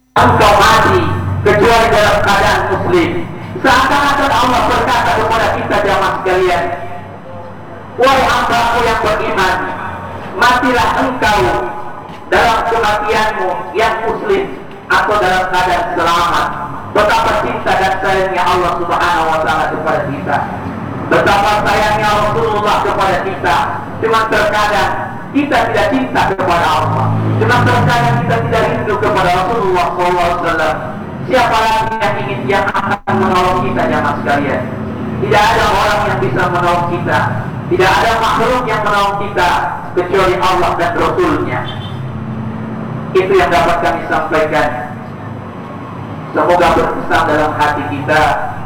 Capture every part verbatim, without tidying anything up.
engkau mati kecuali dalam keadaan muslim. Seakan-akan Allah berkata kepada kita jamaah sekalian, wahai hambaku yang beriman, matilah engkau dalam kematianmu yang muslim atau dalam keadaan selamat. Betapa cinta dan sayangnya Allah Subhanahu wa Ta'ala kepada kita, betapa sayangnya Rasulullah kepada kita. Cuma terkadang kita tidak cinta kepada Allah, cuma terkadang kita tidak rindu kepada Rasulullah shallallahu alaihi wasallam. Siapa lagi yang ingin yang akan menolong kita jamaah sekalian? Tidak ada orang yang bisa menolong kita, tidak ada makhluk yang menolong kita kecuali Allah dan Rasulnya. Itu yang dapat kami sampaikan. Semoga berkesan dalam hati kita.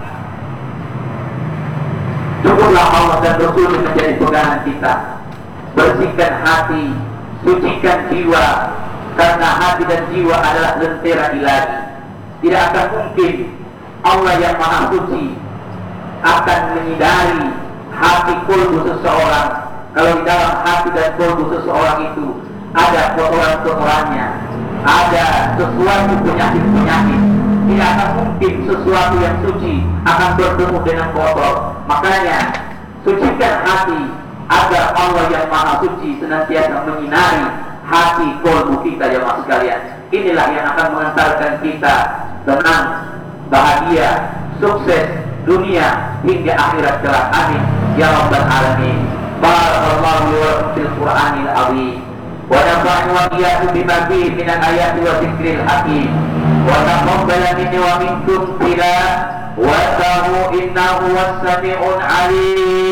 Cukuplah Allah dan Rasul menjadi pegangan kita. Bersihkan hati, sucikan jiwa, karena hati dan jiwa adalah lentera ilahi. Tidak akan mungkin Allah yang Maha Suci akan menyinari hati kolbu seseorang kalau di dalam hati dan kolbu seseorang itu ada kotoran-kotorannya, ada sesuatu penyakit-penyakit. Tidak akan mungkin sesuatu yang suci akan bertemu dengan kotor. Makanya sucikan hati agar Allah yang Maha Suci senantiasa menyinari hati kolbu kita jemaah sekalian. Inilah yang akan mengantarkan kita tenang, bahagia, sukses dunia hingga akhirat kelak. Amin ya rabbal alamin. Barakallahu li wa lakum fil Qur'anil azim wa nafa'ani wa iyyakum bima fihi minal ayati wa dzikril hakim wa taqabbal minni wa minkum tilawatahu innahu was sami'un alim.